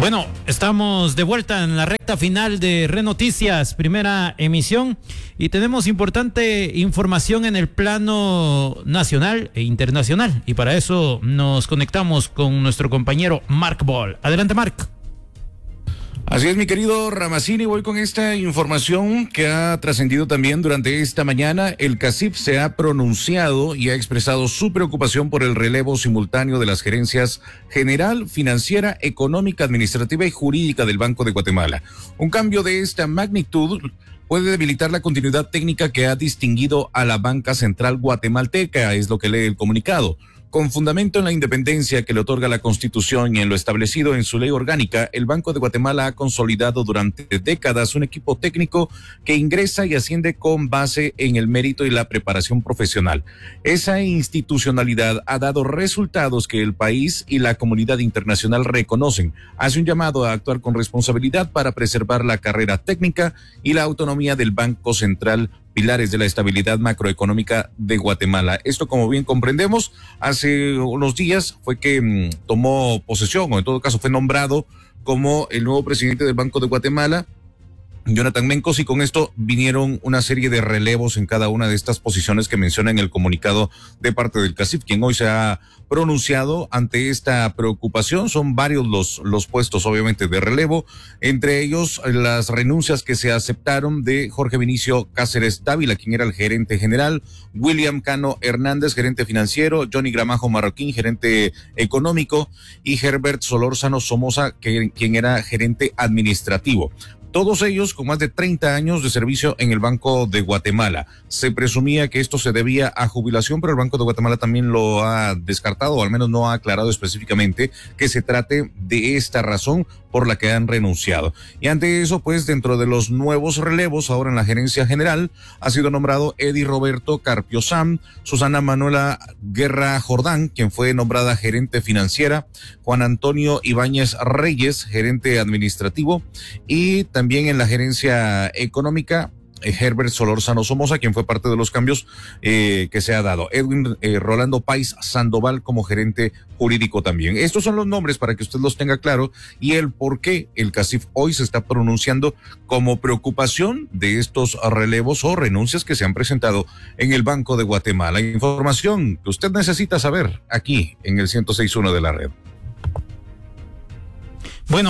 Bueno, estamos de vuelta en la recta final de Red Noticias, primera emisión, y tenemos importante información en el plano nacional e internacional, y para eso nos conectamos con nuestro compañero Mark Ball. Adelante, Mark. Así es, mi querido Ramacini, voy con esta información que ha trascendido también durante esta mañana. El CACIF se ha pronunciado y ha expresado su preocupación por el relevo simultáneo de las gerencias general, financiera, económica, administrativa y jurídica del Banco de Guatemala. Un cambio de esta magnitud puede debilitar la continuidad técnica que ha distinguido a la banca central guatemalteca, es lo que lee el comunicado. Con fundamento en la independencia que le otorga la Constitución y en lo establecido en su ley orgánica, el Banco de Guatemala ha consolidado durante décadas un equipo técnico que ingresa y asciende con base en el mérito y la preparación profesional. Esa institucionalidad ha dado resultados que el país y la comunidad internacional reconocen. Hace un llamado a actuar con responsabilidad para preservar la carrera técnica y la autonomía del Banco Central, pilares de la estabilidad macroeconómica de Guatemala. Esto, como bien comprendemos, hace unos días fue que tomó posesión, o en todo caso fue nombrado como el nuevo presidente del Banco de Guatemala, Jonathan Mencos, y con esto vinieron una serie de relevos en cada una de estas posiciones que menciona en el comunicado de parte del CACIF, quien hoy se ha pronunciado ante esta preocupación. Son varios los puestos, obviamente, de relevo, entre ellos las renuncias que se aceptaron de Jorge Vinicio Cáceres Dávila, quien era el gerente general, William Cano Hernández, gerente financiero, Johnny Gramajo Marroquín, gerente económico, y Herbert Solórzano Somoza, quien era gerente administrativo. Todos ellos con más de 30 años de servicio en el Banco de Guatemala. Se presumía que esto se debía a jubilación, pero el Banco de Guatemala también lo ha descartado, o al menos no ha aclarado específicamente que se trate de esta razón por la que han renunciado. Y ante eso, pues, dentro de los nuevos relevos, ahora en la gerencia general, ha sido nombrado Eddie Roberto Carpio Sam, Susana Manuela Guerra Jordán, quien fue nombrada gerente financiera, Juan Antonio Ibáñez Reyes, gerente administrativo, y también en la gerencia económica, Herbert Solórzano Somoza, quien fue parte de los cambios que se ha dado. Edwin Rolando Pais Sandoval como gerente jurídico también. Estos son los nombres para que usted los tenga claro y el por qué el CACIF hoy se está pronunciando como preocupación de estos relevos o renuncias que se han presentado en el Banco de Guatemala. Información que usted necesita saber aquí en el 106.1 de la red. Bueno,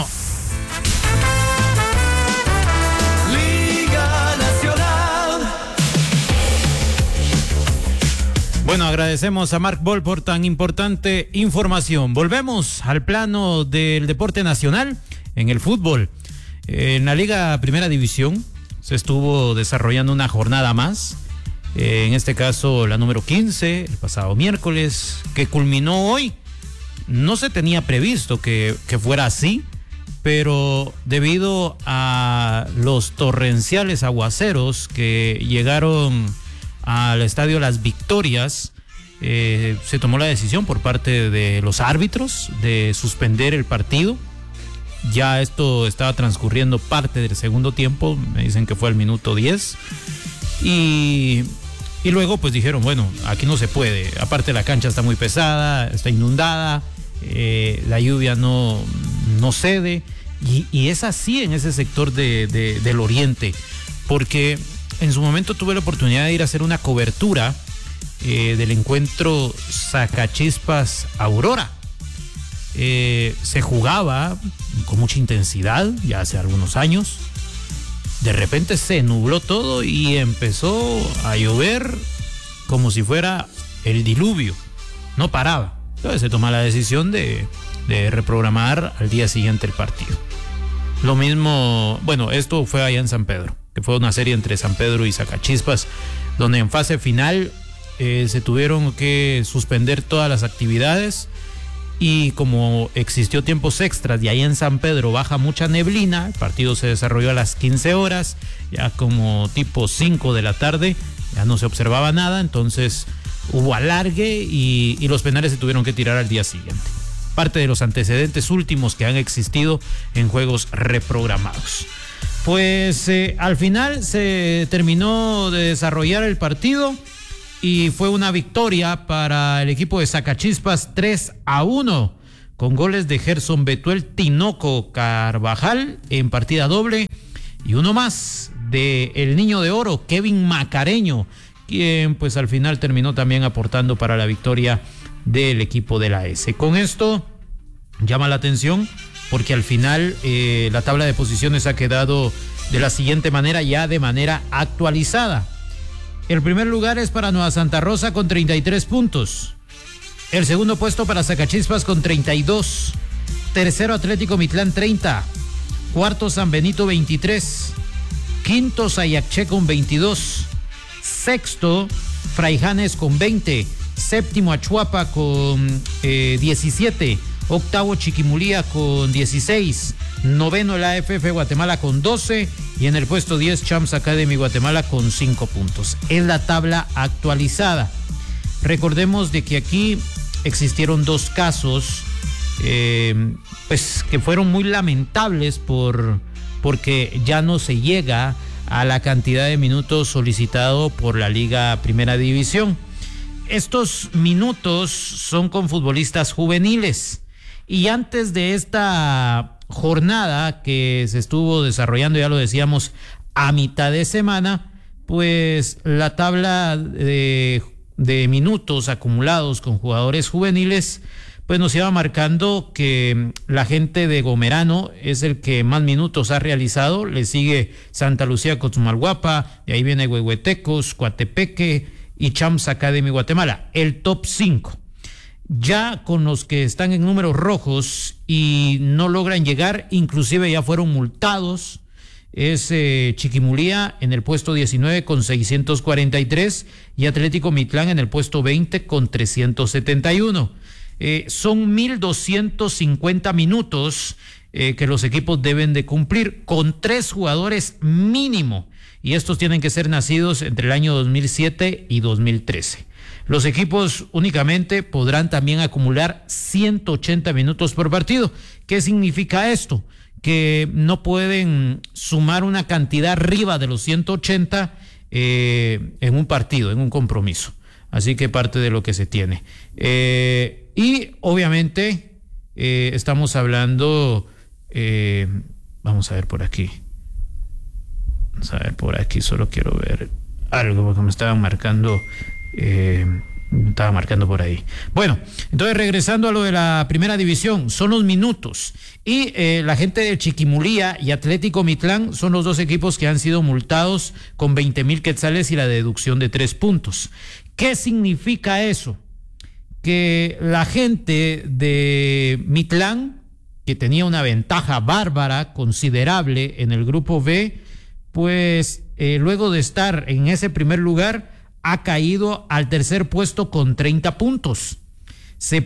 agradecemos a Mark Ball por tan importante información. Volvemos al plano del deporte nacional en el fútbol. En la Liga Primera División se estuvo desarrollando una jornada más, en este caso la número 15, el pasado miércoles, que culminó hoy. No se tenía previsto que fuera así, pero debido a los torrenciales aguaceros que llegaron al estadio Las Victorias, se tomó la decisión por parte de los árbitros de suspender el partido. Ya esto estaba transcurriendo parte del segundo tiempo, me dicen que fue al minuto 10, y luego pues dijeron, bueno, aquí no se puede, aparte la cancha está muy pesada, está inundada, la lluvia no cede, y es así en ese sector del oriente, porque en su momento tuve la oportunidad de ir a hacer una cobertura del encuentro Zacachispas Aurora. Se jugaba con mucha intensidad ya hace algunos años. De repente se nubló todo y empezó a llover como si fuera el diluvio. No paraba. Entonces se toma la decisión de reprogramar al día siguiente el partido. Lo mismo, bueno, esto fue allá en San Pedro, que fue una serie entre San Pedro y Zacachispas, donde en fase final se tuvieron que suspender todas las actividades, y como existió tiempos extras y ahí en San Pedro baja mucha neblina, el partido se desarrolló a las 15 horas, ya como tipo 5 de la tarde, ya no se observaba nada, entonces hubo alargue y los penales se tuvieron que tirar al día siguiente. Parte de los antecedentes últimos que han existido en juegos reprogramados. Pues al final se terminó de desarrollar el partido y fue una victoria para el equipo de Zacachispas 3-1 con goles de Gerson Betuel, Tinoco Carvajal en partida doble, y uno más de el Niño de Oro, Kevin Macareño, quien pues al final terminó también aportando para la victoria del equipo de la S. Con esto llama la atención porque al final la tabla de posiciones ha quedado de la siguiente manera, ya de manera actualizada. El primer lugar es para Nueva Santa Rosa con 33 puntos. El segundo puesto para Zacachispas con 32. Tercero Atlético Mitlán 30. Cuarto San Benito 23. Quinto Sayacché con 22. Sexto Fraijanes con 20. Séptimo Achuapa con 17. Octavo Chiquimulía con 16. Noveno el AFF Guatemala con 12. Y en el puesto 10 Champs Academy Guatemala con 5 puntos. Es la tabla actualizada. Recordemos de que aquí existieron dos casos pues que fueron muy lamentables porque ya no se llega a la cantidad de minutos solicitado por la Liga Primera División. Estos minutos son con futbolistas juveniles, y antes de esta jornada que se estuvo desarrollando, ya lo decíamos, a mitad de semana, pues la tabla de minutos acumulados con jugadores juveniles pues nos iba marcando que la gente de Gomerano es el que más minutos ha realizado. Le sigue Santa Lucía Cozumalguapa, de ahí viene Huehuetecos, Coatepeque y Champs Academy Guatemala, el top 5. Ya con los que están en números rojos y no logran llegar, inclusive ya fueron multados, es Chiquimulía en el puesto 19 con 643 y Atlético Mitlán en el puesto 20 con 371. Son 1,250 minutos que los equipos deben de cumplir con 3 jugadores mínimo, y estos tienen que ser nacidos entre el año 2007 y 2013. Los equipos únicamente podrán también acumular 180 minutos por partido. ¿Qué significa esto? Que no pueden sumar una cantidad arriba de los 180 en un partido, en un compromiso. Así que parte de lo que se tiene. Y obviamente estamos hablando, vamos a ver por aquí. Vamos a ver por aquí, solo quiero ver algo porque me estaban marcando. Estaba marcando por ahí. Bueno, entonces regresando a lo de la primera división, son los minutos. Y la gente de Chiquimulía y Atlético Mitlán son los dos equipos que han sido multados con 20,000 quetzales y la deducción de 3 puntos. ¿Qué significa eso? Que la gente de Mitlán, que tenía una ventaja bárbara, considerable en el grupo B, pues luego de estar en ese primer lugar, ha caído al tercer puesto con 30 puntos. Se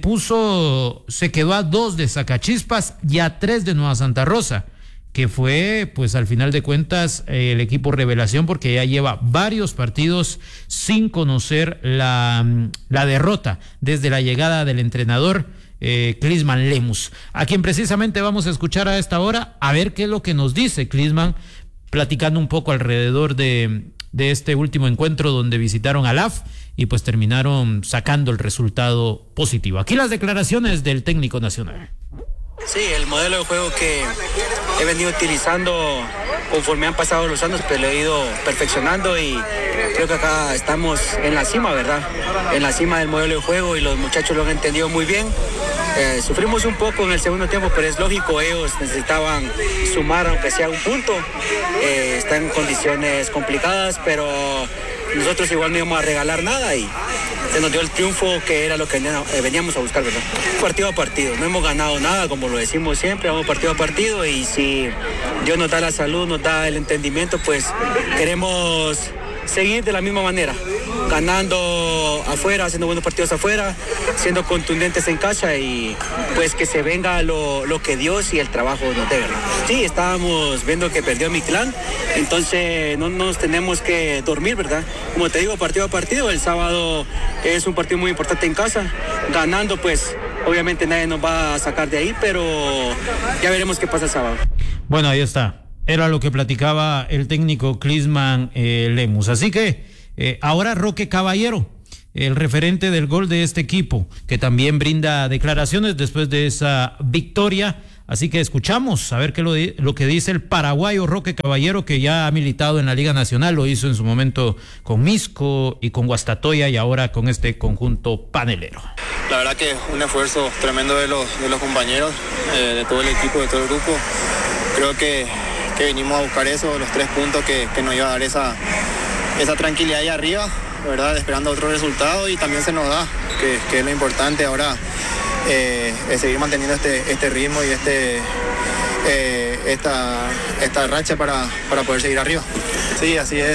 quedó a 2 de Zacachispas y a 3 de Nueva Santa Rosa, que fue, pues al final de cuentas, el equipo revelación, porque ya lleva varios partidos sin conocer la derrota desde la llegada del entrenador Clisman Lemus, a quien precisamente vamos a escuchar a esta hora, a ver qué es lo que nos dice Clisman, platicando un poco alrededor de este último encuentro donde visitaron a LAF y pues terminaron sacando el resultado positivo. Aquí las declaraciones del técnico nacional. Sí, el modelo de juego que he venido utilizando conforme han pasado los años, pues lo he ido perfeccionando y creo que acá estamos en la cima, ¿verdad? En la cima del modelo de juego y los muchachos lo han entendido muy bien. Sufrimos un poco en el segundo tiempo, pero es lógico, ellos necesitaban sumar aunque sea un punto. Están en condiciones complicadas, pero nosotros igual no íbamos a regalar nada y se nos dio el triunfo que era lo que veníamos a buscar, ¿verdad? Partido a partido, no hemos ganado nada, como lo decimos siempre, vamos partido a partido y si Dios nos da la salud, nos da el entendimiento, pues queremos seguir de la misma manera, ganando afuera, haciendo buenos partidos afuera, siendo contundentes en casa y pues que se venga lo que Dios y el trabajo nos dé, ¿verdad? Sí, estábamos viendo que perdió Mitlán, entonces no nos tenemos que dormir, ¿verdad? Como te digo, partido a partido, el sábado es un partido muy importante en casa, ganando pues obviamente nadie nos va a sacar de ahí, pero ya veremos qué pasa el sábado. Bueno, ahí está. Era lo que platicaba el técnico Clisman Lemus. Así que ahora Roque Caballero, el referente del gol de este equipo, que también brinda declaraciones después de esa victoria. Así que escuchamos a ver qué lo que dice el paraguayo Roque Caballero, que ya ha militado en la Liga Nacional, lo hizo en su momento con Misco y con Guastatoya y ahora con este conjunto panelero. La verdad que un esfuerzo tremendo de los compañeros, de todo el equipo, de todo el grupo. Creo que vinimos a buscar eso, los 3 puntos que nos iba a dar esa tranquilidad ahí arriba, ¿verdad? Esperando otro resultado y también se nos da, que es lo importante ahora. Seguir manteniendo este ritmo y esta racha para poder seguir arriba. Sí, así es.